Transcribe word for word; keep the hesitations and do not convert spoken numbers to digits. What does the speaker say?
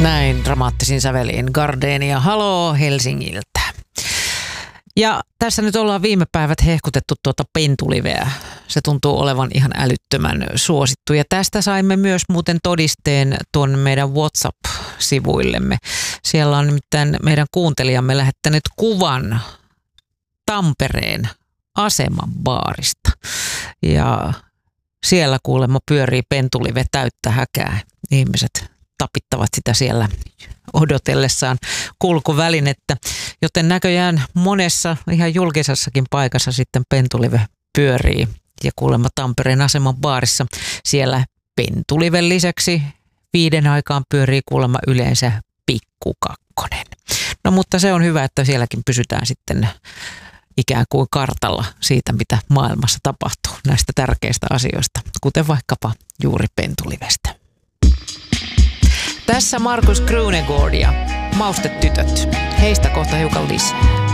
Näin dramaattisin säveliin Gardenia haloo Helsingiltä. Ja tässä nyt ollaan viime päivät hehkutettu tuota pentuliveä. Se tuntuu olevan ihan älyttömän suosittu. Ja tästä saimme myös muuten todisteen tuon meidän WhatsApp-sivuillemme. Siellä on nimittäin meidän kuuntelijamme lähettänyt kuvan Tampereen asemabaarista. Ja siellä kuulemma pyörii pentulive täyttä häkää. Ihmiset tapittavat sitä siellä odotellessaan kulkuvälinettä, joten näköjään monessa ihan julkisessakin paikassa sitten pentulive pyörii. Ja kuulemma Tampereen aseman baarissa siellä pentuliven lisäksi viiden aikaan pyörii kuulemma yleensä pikkukakkonen. No mutta se on hyvä, että sielläkin pysytään sitten ikään kuin kartalla siitä, mitä maailmassa tapahtuu näistä tärkeistä asioista, kuten vaikkapa juuri pentulivestä. Tässä Markus Krunegård ja Maustetytöt. Heistä kohta hiukan lisää.